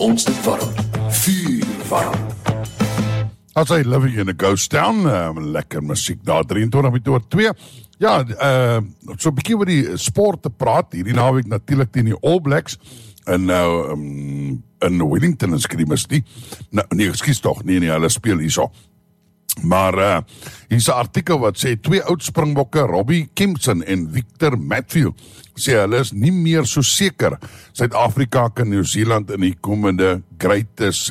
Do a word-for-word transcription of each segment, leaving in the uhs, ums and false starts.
ons dit warm, vuur warm. As hy living in a ghost town, uh, lekker muziek daar, drieëntwintig minute oor twee. Ja, uh, so 'n bietjie oor die sport te praat, hierdie naweek natuurlik teen die All Blacks, in, uh, um, in Wellington in Scrimmage nie, nou, nee, excuse toch, nee, nee, hulle speel hier so. Maar uh, hier is 'n artikel wat sê, twee oud springbokke, Robbie Kempson en Victor Matfield, sê hulle is nie meer so seker Suid-Afrika kan Nieu-Seeland in die komende greatest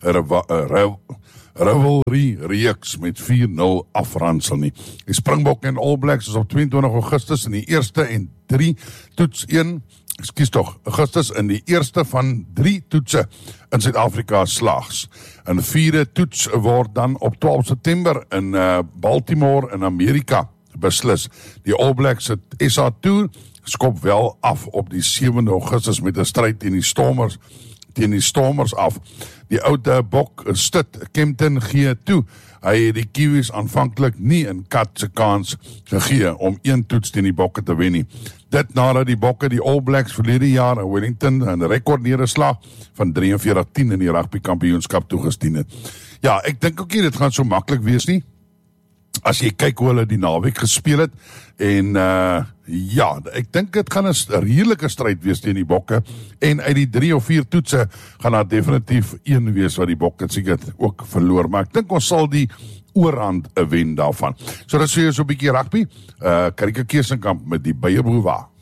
rivalry reeks met vier nul afransel nie. Die Springbokke en All Blacks is op tweeëntwintig Augustus in die eerste en drie toets een, Ekskuus tog, Augustus in die eerste van drie toetse in Suid-Afrika slaags. En vierde toets word dan op twaalf September in uh, Baltimore in Amerika beslis. Die All Blacks het S A Tour skop wel af op die sewende Augustus met 'n stryd teen die Stormers, teen die Stormers af. Die oude bok Stit Kempton gee toe. Hy het die Kiwis aanvanklik nie in kat se kans gegee om een toets teen die bokke te wen nie. Dit nadat die bokke die All Blacks verlede jaar in Wellington 'n rekord neerslag van drie en veertig tien in die rugby kampioenskap toegestien het. Ja, ek dink ook nie dit gaan so maklik wees nie. As jy kyk hoe hulle die naweek gespeel het, en uh, ja, ek dink dit gaan 'n redelike stryd wees teen die bokke, en uit die drie of vier toetse gaan daar definitief een wees wat die bokke seker ook verloor, maar ek dink ons sal die oorhand wen daarvan. So dat sê jy so 'n bietjie rugby, uh, Karika Keersenkamp met die Beye Boulevard.